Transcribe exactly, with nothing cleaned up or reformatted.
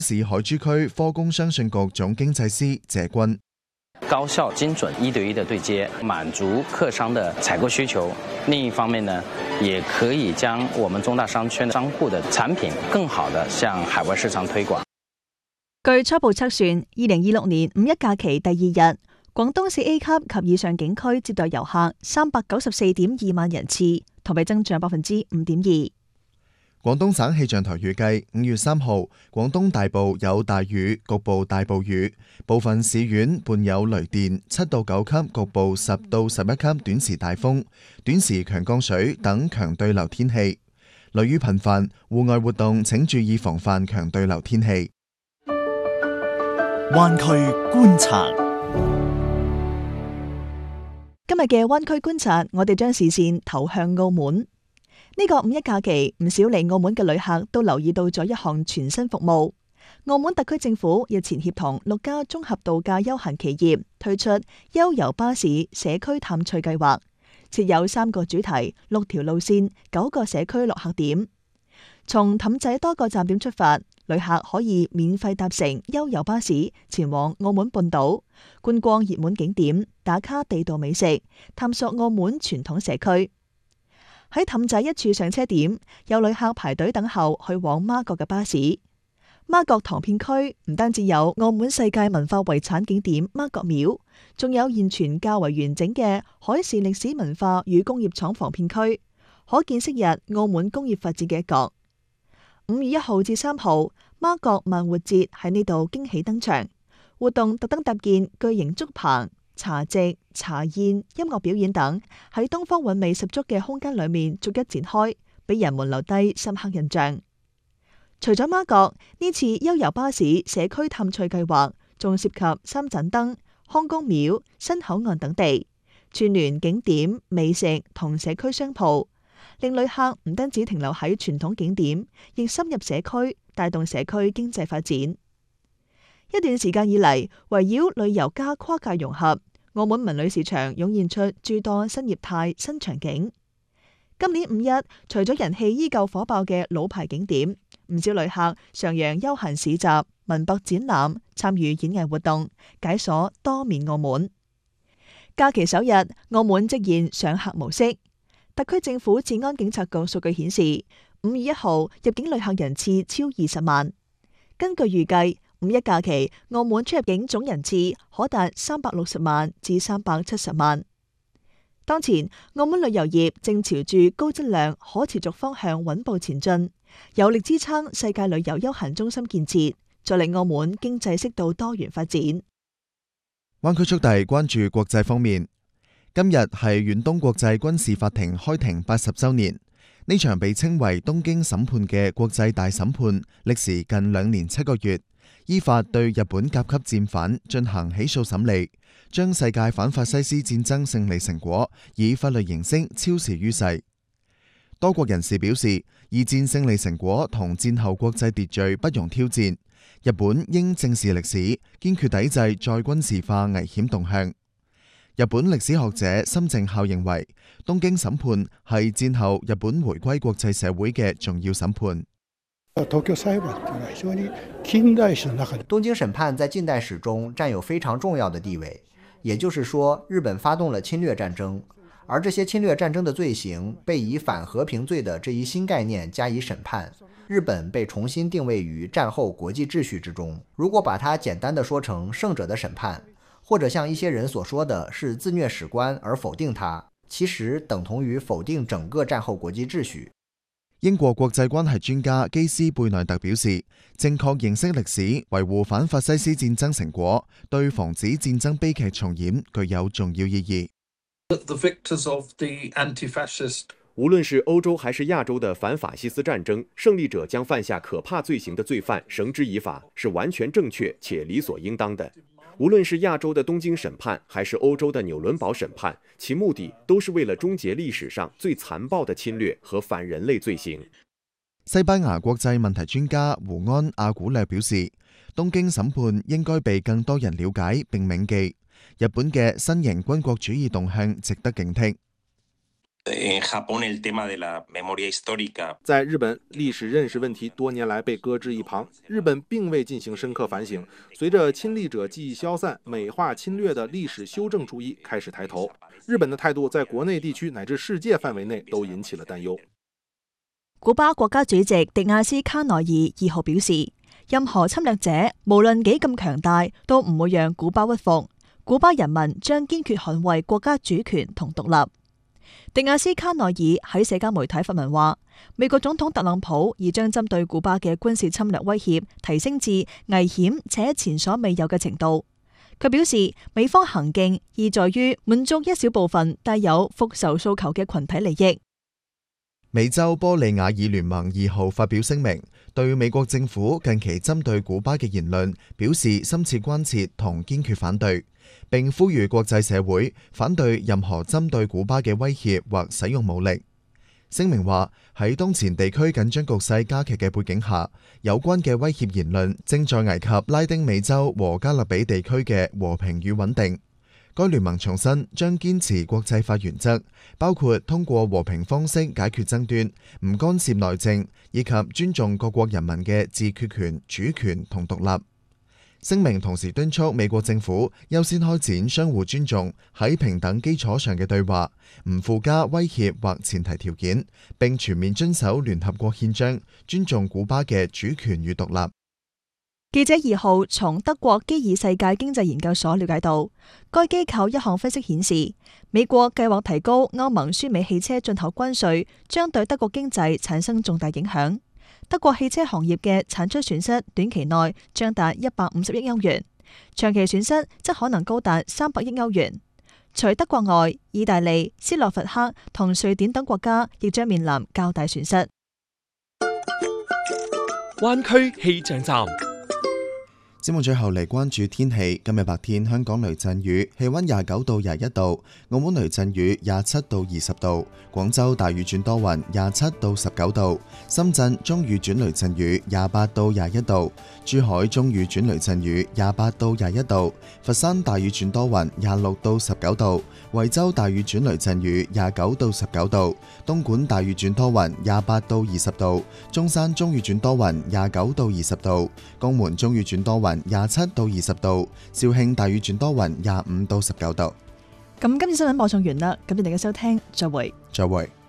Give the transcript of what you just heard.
市海珠區科工商信局總經濟師謝軍。 高效、精準、一對一的對接，滿足客商的採購需求。另一方面呢，也可以將我們中大商圈商戶的產品更好地向海外市場推廣。 據初步測算，二零二六年五一假期第二日，廣東市 A 級及以上景區接待遊客三百九十四點二萬人次，同比增長百分之五點二。 廣東省氣象台預計五月三號，廣東大部有大雨，局部大暴雨，部分市縣伴有雷電，七到九級，局部十到十一級短時大風、短時強降水等強對流天氣。雷雨頻繁，戶外活動請注意防範強對流天氣。 灣區觀察， 今日嘅灣區觀察，我哋將視線投向澳門。呢個五一假期，唔少嚟澳門嘅旅客都留意到咗一項全新服務。澳門特區政府日前協同六家綜合度假休閒企業推出悠遊巴士社區探趣計劃，設有三個主題、六條路線、九個社區落客點。從氹仔多個站點出發，旅客可以免費搭乘悠遊巴士前往澳門半島，觀光熱門景點，打卡地道美食，探索澳門傳統社區。喺氹仔一處上車點，有旅客排隊等候去往媽閣嘅巴士。媽閣唐片區唔單止有澳門世界文化遺產景點媽閣廟，仲有現存較為完整嘅海事歷史文化與工業廠房片區，可見昔日澳門工業發展嘅一角。五月一號至三號，媽閣萬活節喺呢度驚喜登場，活動特登搭建巨型竹棚、茶席、茶宴、音樂表演等，喺東方韻味十足嘅空間裏面逐一展開，俾人們留低深刻印象。除咗媽閣，呢次悠遊巴士社區探趣計劃仲涉及三盞燈、康公廟、新口岸等地，串聯景點、美食同社區商鋪，令旅客唔單止停留喺傳統景點，亦深入社區，帶動社區經濟發展。一段時間以嚟，圍繞旅遊加跨界融合，澳門文旅市場湧現出諸多新業態、新場景。今年五一，除咗人氣依舊火爆嘅老牌景點，唔少旅客徜徉休閒市集、文博展覽，參與演藝活動，解鎖多面澳門。假期首日，澳門即現上客模式。特區政府治安警察局數據顯示，五月一號入境旅客人次超二十萬。根據預計，五一假期，澳門出入境總人次可達三百六十萬至三百七十萬。當前，澳門旅遊業正朝住高質量、可持續方向穩步前進，有力支撐世界旅遊休閒中心建設，助力澳門經濟適度多元發展。 灣區速遞關注國際方面，今日係遠東國際軍事法庭開庭八十週年。呢場被稱為東京審判嘅國際大審判，歷時近兩年七個月。依法對日本甲級戰犯進行起訴審理，將世界反法西斯戰爭勝利成果以法律形式昭示於世。多國人士表示，二戰勝利成果同戰後國際秩序不容挑戰，日本應正視歷史，堅決抵制再軍事化危險動向。日本歷史學者森正孝認為，東京審判係戰後日本回歸國際社會嘅重要審判。 東京審判在近代史中佔有非常重要的地位，也就是說，日本發動了侵略戰爭，而這些侵略戰爭的罪行被以反和平罪的這一新概念加以審判，日本被重新定位於戰後國際秩序之中。如果把它簡單的說成勝者的審判，或者像一些人所說的是自虐史觀而否定它，其實等同於否定整個戰後國際秩序。 英國國際關係專家基斯貝內特表示，正確認識歷史，維護反法西斯戰爭成果，對防止戰爭悲劇重演具有重要意義。 無論是歐洲還是亞洲的反法西斯戰爭，勝利者將犯下可怕罪行的罪犯繩之以法，是完全正確且理所應當的。無論是亞洲的東京審判，還是歐洲的紐倫堡審判，其目的都是為了終結歷史上最殘暴的侵略和反人類罪行。 西班牙國際問題專家胡安阿古略表示，東京審判應該被更多人了解並銘記。日本嘅新型軍國主義動向值得警惕。 在日本，历史认识问题多年来被搁置一旁，日本并未进行深刻反省。随着亲历者记忆消散，美化侵略的历史修正主义开始抬头，日本的态度在国内地區乃至世界範圍內都引起了擔憂。 古巴國家主席迪亞斯卡內爾二號表示，任何侵略者無論幾咁強大，都唔會讓古巴屈服。古巴人民將堅決捍衛國家主權同獨立。迪亞斯卡內爾喺社交媒體發文話，美國總統特朗普已將針對古巴嘅軍事侵略威脅提升至危險且前所未有嘅程度。佢表示，美方行徑意在於滿足一小部分帶有復仇訴求嘅群體利益。 美洲玻利亞爾聯盟二號發表聲明，對美國政府近期針對古巴嘅言論表示深切關切同堅決反對，並呼籲國際社會反對任何針對古巴嘅威脅或使用武力。聲明話，喺當前地區緊張局勢加劇嘅背景下，有關嘅威脅言論正在危及拉丁美洲和加勒比地區嘅和平與穩定。該聯盟重申將堅持國際法原則，包括通過和平方式解決爭端，唔干涉內政，以及尊重各國人民嘅自決權、主權同獨立。聲明同時敦促美國政府優先開展相互尊重、喺平等基礎上嘅對話，唔附加威脅或前提條件，並全面遵守聯合國憲章，尊重古巴嘅主權與獨立。 記者二號從德國基爾世界經濟研究所了解到，該機構一項分析顯示，美國計劃提高歐盟輸美汽車進口關稅，將對德國經濟產生重大影響。德國汽車行業嘅產出損失短期內將達一百五十億歐元，長期損失則可能高達三百億歐元。除德國外，意大利、斯洛伐克同瑞典等國家亦將面臨較大損失。 灣區氣象站。 節目最後嚟關注天氣。今日白天香港雷陣雨，氣溫廿九到廿一度；澳門雷陣雨廿七到二十度；廣州大雨轉多雲廿七到十九度；深圳中雨轉雷陣雨廿八到廿一度；珠海中雨轉雷陣雨廿八到廿一度；佛山大雨轉多雲廿六到十九度；惠州大雨轉雷陣雨廿九到十九度；東莞大雨轉多雲廿八到二十度；中山中雨轉多雲廿九到二十度；江門中雨轉多雲廿七到二十度，肇慶大雨轉多雲廿五到十九度。 咁今次新聞播送完啦，感謝大家收聽，再會。 再會。